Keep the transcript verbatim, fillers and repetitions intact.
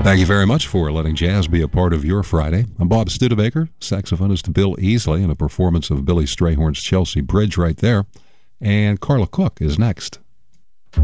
Thank you very much for letting jazz be a part of your Friday. I'm Bob Studebaker, saxophonist Bill Easley, and a performance of Billy Strayhorn's Chelsea Bridge right there. And Carla Cook is next.